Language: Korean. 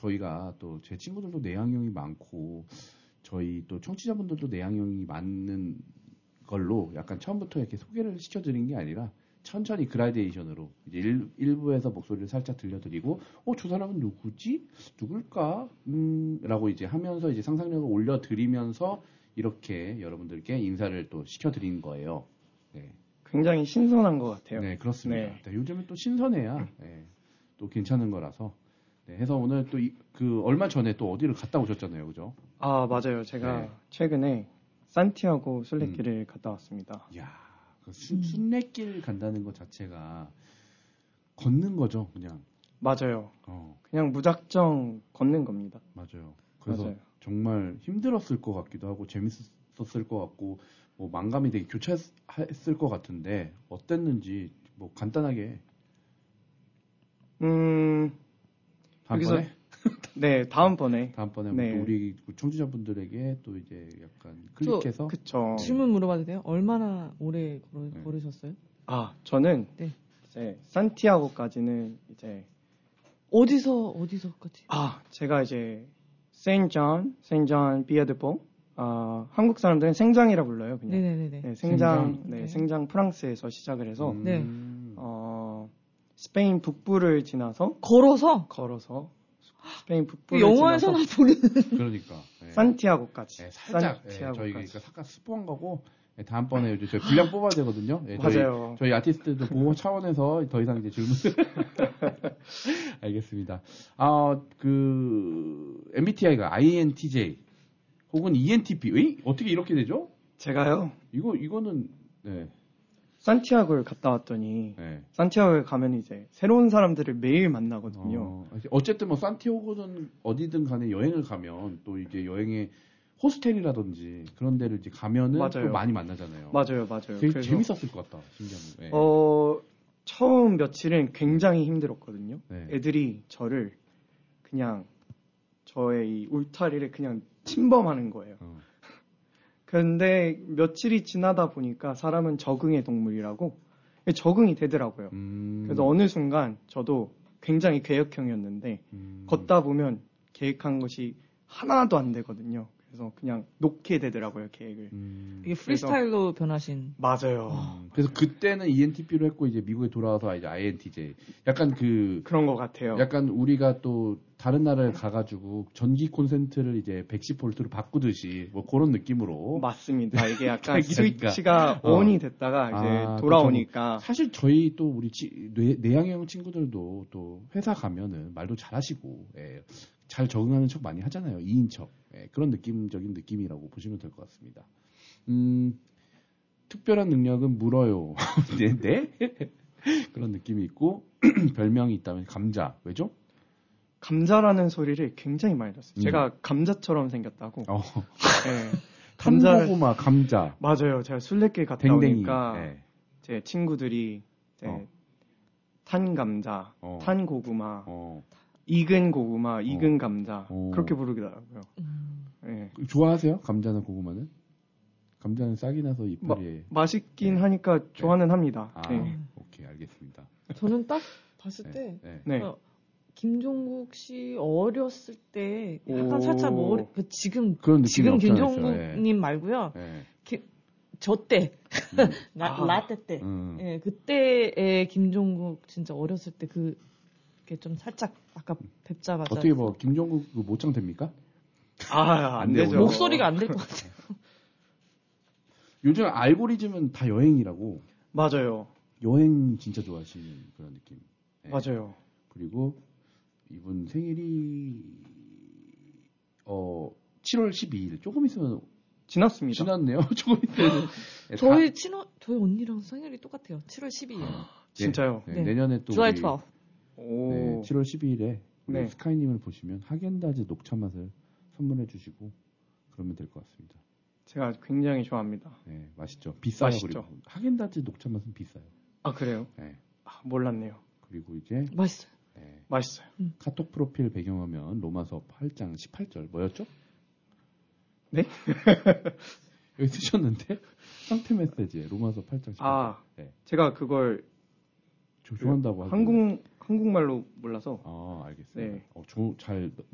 저희가 또 제 친구들도 내향형이 많고 저희 또 청취자분들도 내향형이 많은 걸로 약간 처음부터 이렇게 소개를 시켜드린 게 아니라 천천히 그라데이션으로 이제 일부에서 목소리를 살짝 들려드리고 저 사람은 누구지? 누굴까? 라고 이제 하면서 이제 상상력을 올려드리면서 이렇게 여러분들께 인사를 또 시켜드린 거예요. 네. 굉장히 신선한 것 같아요. 네, 그렇습니다. 네. 네, 요즘은 또 신선해야 또 괜찮은 거라서. 네, 해서 오늘 또 그 얼마 전에 또 어디를 갔다 오셨잖아요, 그죠? 아, 맞아요. 제가 최근에 산티아고 순례길을 갔다 왔습니다. 이야, 그 순례길 간다는 것 자체가 걷는 거죠, 그냥. 맞아요. 그냥 무작정 걷는 겁니다. 맞아요. 그래서 맞아요. 정말 힘들었을 것 같기도 하고 재밌었을 것 같고 뭐 만감이 되게 교차했을 것 같은데 어땠는지 뭐 간단하게. 다음번에? 네, 다음번에 네. 또 우리 청취자분들에게 또 이제 약간 클릭해서 그쵸. 질문 물어봐도 돼요? 얼마나 오래 걸으셨어요? 아, 저는 이제 산티아고까지는 이제 어디서까지? 아, 제가 이제 생존 비에드봉 한국 사람들은 생장이라 불러요, 그냥. 네네네. 네, 생장 프랑스에서 시작을 해서 스페인 북부를 지나서 걸어서 스페인 북부를 영화에서나 지나서 보는 그러니까 산티아고까지. 살짝 저희가 잠깐 스포한 거고 다음번에 이제 저희 분량 뽑아야 되거든요. 맞아요. 저희 아티스트도 보호 차원에서 더 이상 이제 질문. 알겠습니다. 그 MBTI가 INTJ 혹은 ENTP. 어떻게 이렇게 되죠? 제가요. 이거는 산티아고를 갔다 왔더니 산티아고에 가면 이제 새로운 사람들을 매일 만나거든요. 어쨌든 뭐 산티아고는 어디든 간에 여행을 가면 또 이제 여행에 호스텔이라든지 그런 데를 이제 가면은 또 많이 만나잖아요. 맞아요. 되게 재밌었을 것 같다. 신기하네. 처음 며칠은 굉장히 힘들었거든요. 애들이 저를 그냥 저의 이 울타리를 그냥 침범하는 거예요. 그런데 며칠이 지나다 보니까 사람은 적응의 동물이라고 적응이 되더라고요. 그래서 어느 순간 저도 굉장히 계획형이었는데 걷다 보면 계획한 것이 하나도 안 되거든요. 그래서 그냥 놓게 되더라고요, 계획을. 이게 프리스타일로 변하신. 맞아요. 그래서 그때는 ENTP로 했고 이제 미국에 돌아와서 이제 INTJ. 약간 그런 것 같아요. 약간 우리가 또 다른 나라에 가가지고 전기 콘센트를 이제 110볼트로 바꾸듯이 뭐 그런 느낌으로. 맞습니다. 이게 약간 스위치가 온이 됐다가 이제 돌아오니까. 사실 저희 또 우리 내향형 친구들도 또 회사 가면은 말도 잘하시고 잘 적응하는 척 많이 하잖아요. 2인 척. 그런 느낌적인 느낌이라고 보시면 될 것 같습니다. 특별한 능력은 물어요. 네? 그런 느낌이 있고 별명이 있다면 감자. 왜죠? 감자라는 소리를 굉장히 많이 들었어요. 제가 감자처럼 생겼다고. 탄고구마, 감자. 맞아요. 제가 순례길 갔다 오니까 제 친구들이 탄 감자, 탄 고구마, 익은 고구마, 익은 감자 그렇게 부르더라고요. 좋아하세요? 감자나 고구마는? 감자는 싹이 나서 이파리에 맛있긴 하니까 좋아는 합니다. 오케이, 알겠습니다. 저는 딱 봤을 때 김종국 씨 어렸을 때 약간 살짝 지금 김종국님 말고요. 저 때 라떼 때 그때의 김종국 진짜 어렸을 때 그게 좀 살짝 아까 뵙자마자 어떻게 뭐 김종국 모창 됩니까? 안 되죠. 목소리가 안 될 것 같아요. 요즘 알고리즘은 다 여행이라고. 맞아요. 여행 진짜 좋아하시는 그런 느낌. 맞아요. 그리고 이분 생일이 7월 12일. 조금 있으면 지났습니다. 지났네요. 조금 있으면. 저희 언니랑 생일이 똑같아요. 7월 12일. 진짜요? 내년에 또 July 12. 7월 12일에 스카이님을 보시면 하겐다즈 녹차 맛을 선물해 주시고 그러면 될 것 같습니다. 제가 굉장히 좋아합니다. 네, 맛있죠. 비싸요. 맛있죠. 그리고 하겐다즈 녹차 맛은 비싸요. 아, 그래요? 네. 몰랐네요. 그리고 이제 맛있어요. 맛있어요. 카톡 프로필 배경화면 로마서 8장 18절 뭐였죠? 네? 여기 쓰셨는데 상태 메시지에 로마서 8장 18절. 제가 그걸 좋아한다고 하고 한국말로 몰라서. 알겠습니다. 잘